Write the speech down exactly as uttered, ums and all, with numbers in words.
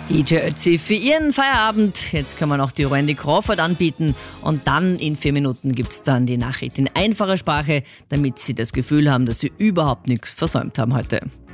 D J Ötzi für Ihren Feierabend. Jetzt können wir noch die Randy Crawford anbieten und dann in vier Minuten gibt es dann die Nachricht in einfacher Sprache, damit Sie das Gefühl haben, dass Sie überhaupt nichts versäumt haben heute.